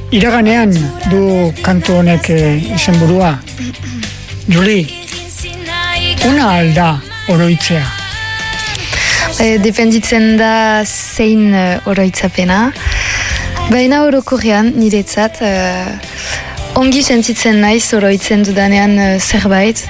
Iraganean du kantu honek izenburua. Juli, una alda oroitzea? Dependitzen da zein oroitzapena. Baina orokorrean niretzat ongi sentitzen naiz oroitzen dudanean zerbait.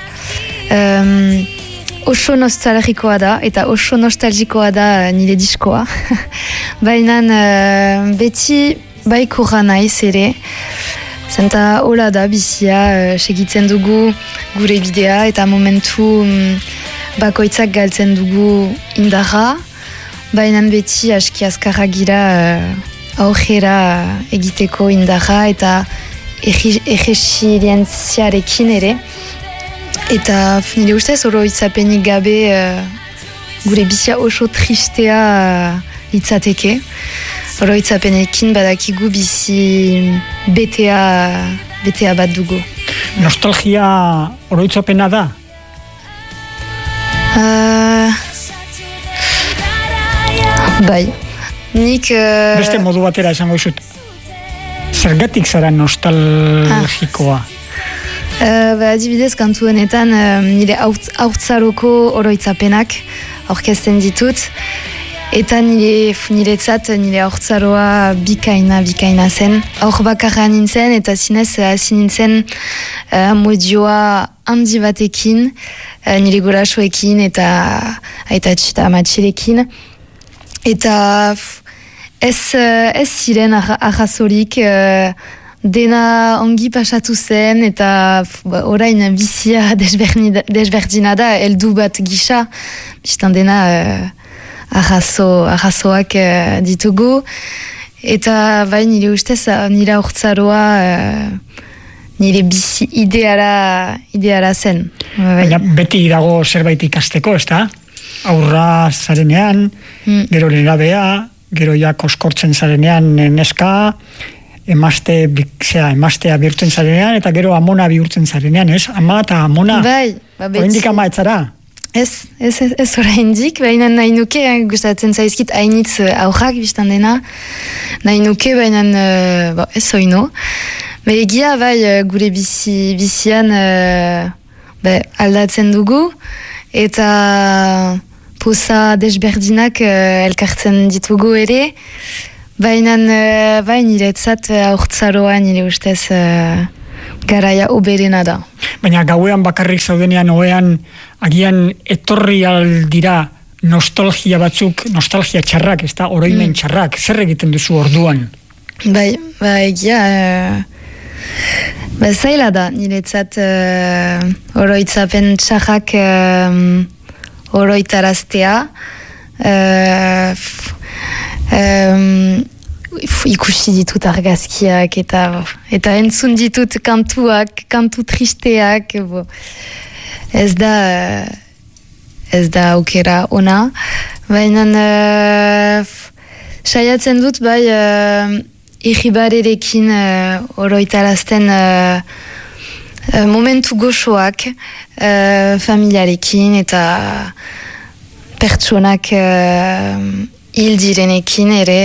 Oso nostalgikoa da eta oso nostalgikoa da nire diskoa. Baina beti baikorra naiz ere. Zenta hola da bizia, segitzen dugu gure bidea eta momentu bakoitzak galtzen dugu indarra. Baina beti aski azkarra gira aurrera egiteko indarra eta erresilientziarekin ere. Eta nire ustez oroitzapenik gabe gure bizia oso tristea litzateke. Oroitzapenekin badakigu bizi betea bat dugu. Nostalgia oroitzapena da? Bai. Nik... Beste modu batera esango izut. Zergatik zara nostalgikoa? Adibidez, kantu honetan nire haurtzaroko oroitzapenak aurkezten ditut. Eta niretzat nire haurtzaroa bikaina zen. Aur bakarra nintzen eta zinez hasi nintzen modioa handi batekin, nire gurasoekin eta aitatxi eta amatxirekin. Eta ez ziren arrazorik, dena ongi pasatu zen eta orain bizia desberdina da, heldu bat gisa, biztan dena arrazoak ditugu. Eta bai nire ustez, nire haurtzaroa nire bizi ideala zen. Baina beti dago zerbait ikasteko, ez da? Aurra zarenean, gero nerabea, gero ja koskortzen zarenean neska, emaztea bihurtzen zarenean, eta gero amona bihurtzen zarenean, ez? Ama eta amona, oraindik ama etzara? Ez oraindik, baina nahi nuke, gustatzen zaizkit hainitz aurrak biztan dena, nahi nuke, baina ez oino. Egia bai gure bizian aldatzen dugu, eta poza desberdinak elkartzen ditugu ere, baina niretzat haurtzaroa nire ustez garaia oberena da. Baina gauean bakarrik zaudenean oean agian etorri aldira nostalgia batzuk, nostalgia txarrak, ez da, oroimen txarrak, zer egiten duzu orduan? Bai, egia, zaila da niretzat oroitzapen txarrak oroitaraztea. Ikusi ditut argazkiak eta entzun ditut kantu tristeak. Ez da aukera ona. Baina saiatzen dut bai irribarerekin oroitarazten momentu goxoak familiarekin eta pertsonak hil direnekin ere.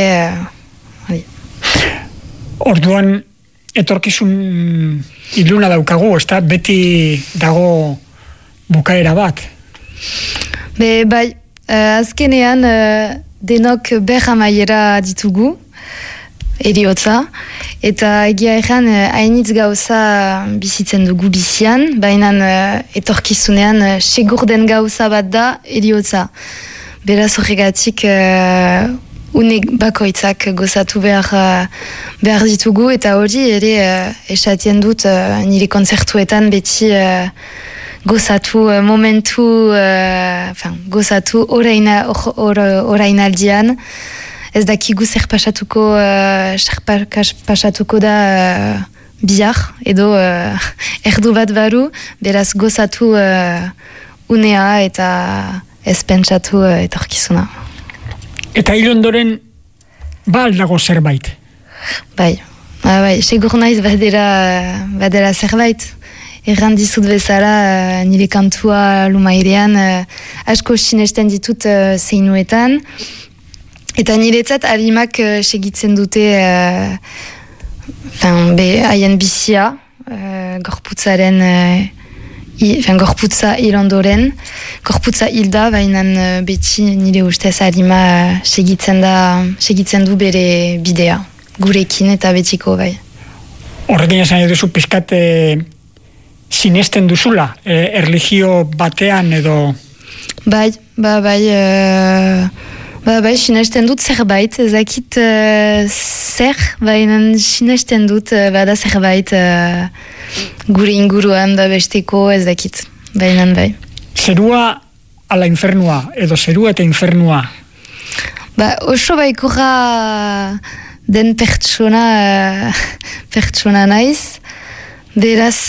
Orduan etorkizun iluna daukagu, ez da? Beti dago bukaera bat? Bai, azkenean denok berramaiera ditugu, eriotza, eta egia erran hainitz gauza bizitzen dugu bizian, baina etorkizunean segur den gauza bat da eriotza. Beraz horregatik une bakoitzak gozatu behar ditugu, eta hori ere esatien dut nire kontzertuetan beti gozatu momentu, gozatu orainaldian. Ez dakigu zer pasatuko da bihar, edo erdu bat baru, beraz gozatu unea eta ez pentsatu etorkizuna. Eta hil ondoren, aldago zerbait? Bai, segur naiz badera zerbait. Erran dizut bezala nire kantua lumairean asko sinesten ditut zeinuetan. Eta niretzat alimak segitzen dute haien bizia, gorputzaren, gorputza hil ondoren, gorputza hilda, baina beti nire ustez harima segitzen du bere bidea, gurekin eta betiko bai. Horrekin esan duzu pizkat sinesten duzula, erlijio batean edo... Bai, sinesten dut zerbait, ezakit zer, baina sinesten dut bada zerbait gure inguruan besteko ezakit, baina bai. Zerua ala infernua, edo zerua eta infernua? Oso baikorra den pertsona naiz, beraz,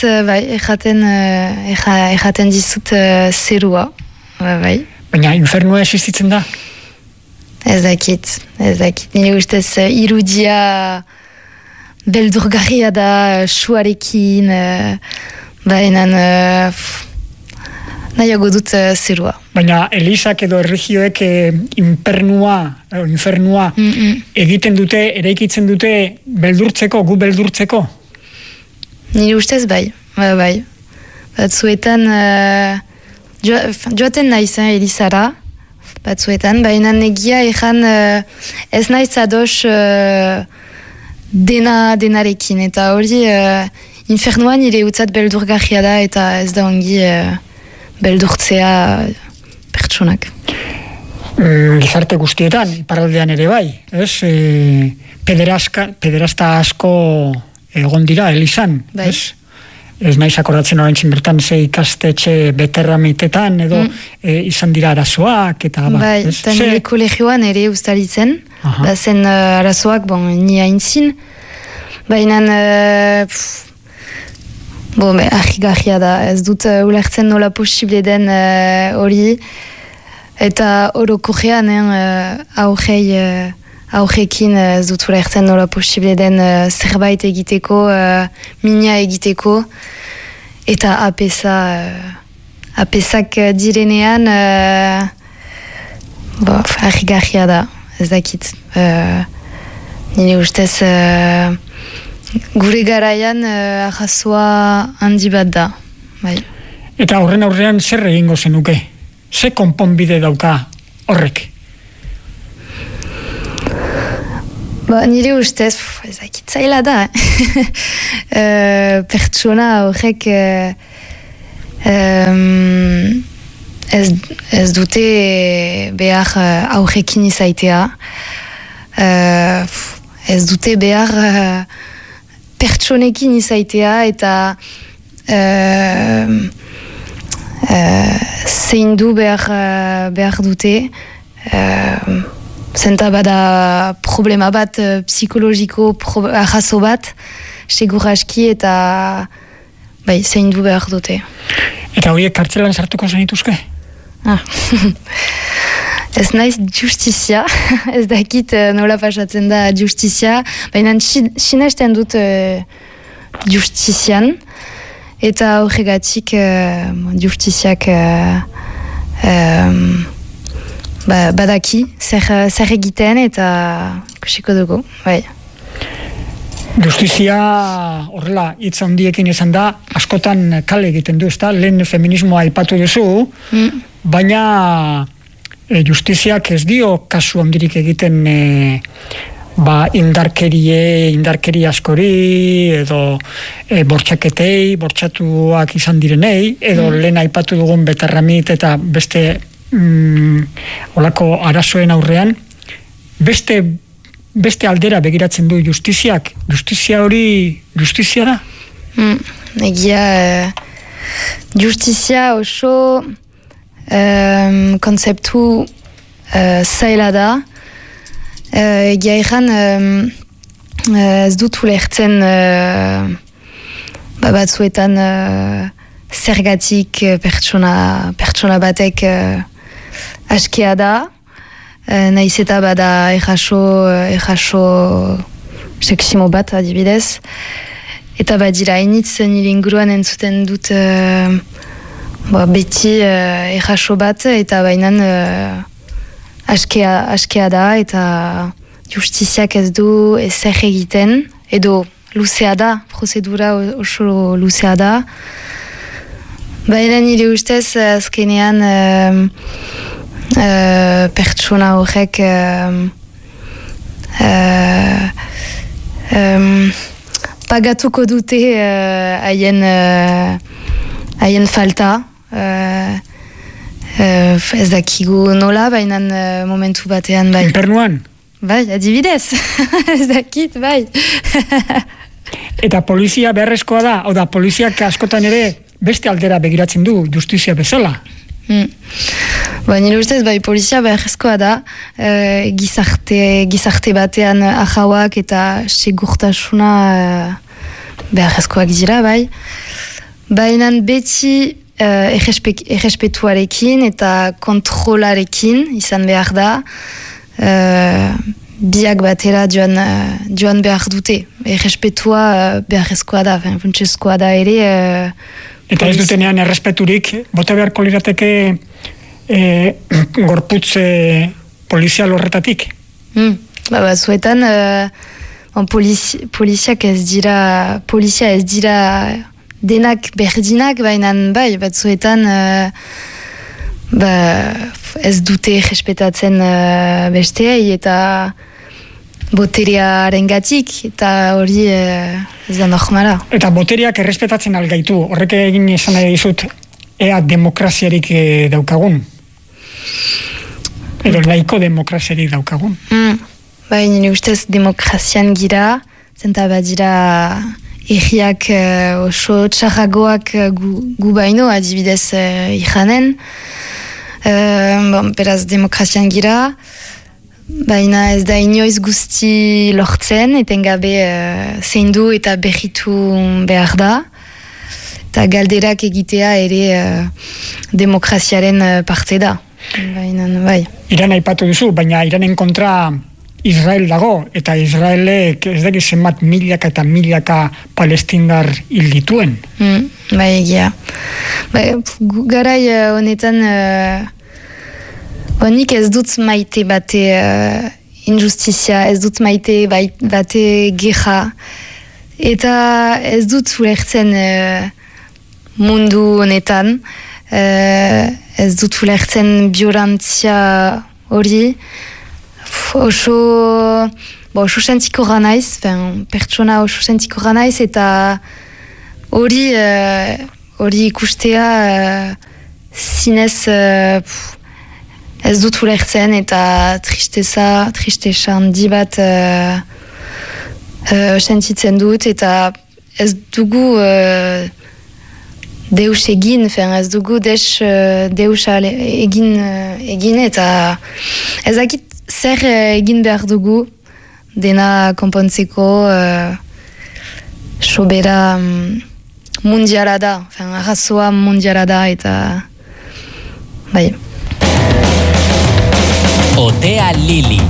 erraten dizut zerua, bai. Baina infernua existitzen da? Ez dakit. Nire ustez irudia beldurgarria da, suarekin, baina nahiago dut zerua. Baina Elisak edo erregioek infernua egiten dute, eraikitzen dute beldurtzeko, gu beldurtzeko? Nire ustez bai. Batzuetan joaten naiz Elisara, batzuetan, baina negia ezan ez naiz ados denarekin, eta hori infernuan nire utzat beldurgarria da, eta ez da ongi beldurtzea pertsonak. Gizarte guztietan, iparraldean ere bai, ez? Pederasta asko egon dira, Elisan, bai. Ez? Ez naiz akordatzen orain bertan ze ikastetxe beterramitetan edo izan dira arazoak eta bat. Bai, eta nire kolegioan ere ustaritzen, zen arazoak, ni haintzin, baina ahigarria da, ez dut ulertzen nola posible den hori, eta orokorrean aurrekin ez dut ulertzen nola posible den zerbait egiteko, mina egiteko, eta apesak direnean ahigarria da, ez dakit. Nire ustez gure garaian arrazoa handi bat da. Bai. Eta horren aurrean zer egingo zenuke? Ze konponbide dauka horrek? Nire ustez, ezakit zaila da. Pertsona horrek ez dute behar aurrekin izaitea. Ez dute behar pertsonekin izaitea eta zein du behar dute. Zenta bada problema bat psikologiko arrazo bat segur aski eta zein du behar dute. Eta horiek kartzelan sartuko zenituzke? Ez naiz justizia, ez dakit nola pasatzen da justizia, baina sinesten dut justizian eta horregatik justiziak badaki zer egiten eta kusiko dugu, bai. Justizia horrela hitz handiekin izan da, askotan kale egiten du, ezta? Lehen feminismoa aipatu duzu, baina justiziak ez dio kasu handirik egiten indarkeri askori edo bortxaketei, bortxatuak izan direnei, edo lehen aipatu dugun betarramit eta beste olako arazoen aurrean, beste aldera begiratzen du justiziak. Justizia hori justizia da? Egia justizia oso konzeptu zaila da. Egia ezan ez dut ulertzen batzuetan zergatik pertsona batek askea da. Naiz eta bada erraso seksimo bat adibidez. Eta badira hainitz nire inguruan entzuten dut beti erraso bat eta bainan askea da eta justiziak ez du ezer egiten edo luzea da, prozedura oso luzea da. Baina nire ustez azkenean pertsona horrek pagatuko dute haien falta. Ez dakigu nola, baina momentu batean bai. Infernuan? Bai, adibidez. Ez dakit, bai. Eta polizia beharrezkoa da, hau da, poliziak askotan ere beste aldera begiratzen du justizia bezala. Nire ustez, bai, polizia beharrezkoa da, gizarte batean ahauak eta segurtasuna beharrezkoak dira, bai. Baina beti errespetuarekin eta kontrolarekin izan behar da, biak batera joan behar dute. Errespetua beharrezkoa da, funtsezkoa da ere. Eta ez dutenean errespeturik, bota beharko lirateke gorputz polizial horretatik? Zuetan, polizia ez dira denak berdinak, baina bai, batzuetan ez dute respetatzen besteei eta boterearengatik eta hori ez da normala. Eta botereak errespetatzen algaitu, horrek egin esan nahi dizut, ea demokraziarik daukagun? Edo nahiko demokraziarik daukagun? Nire ustez demokrazian gira, zenta badira erriak oso txarragoak gu baino, adibidez iranen. Beraz, demokrazian gira, baina ez da inoiz guzti lortzen, etengabe zeindu eta berritu behar da. Eta galderak egitea ere demokraziaren parte da. Bai. Iran aipatu duzu, baina Iranen kontra Israel dago, eta Israelek ez dakit zenbat milaka eta milaka palestindar hil dituen. Bai, egia. Garai honetan honik ez dut maite bate injustizia, ez dut maite bate gerra, eta ez dut ulertzen mundu honetan, ez dut ulertzen violentzia hori, oso sentiko ganaiz, pertsona oso sentiko ganaiz, eta hori ikustea zinez ez dut ulertzen, eta tristeza handi bat sentitzen dut, eta ez dugu deus egin, ez dugu deus egin, eta ez dakit zer egin behar dugu dena konpontzeko sobera mundiala da, arrazoa mundiala da, eta bai. Otea Lili.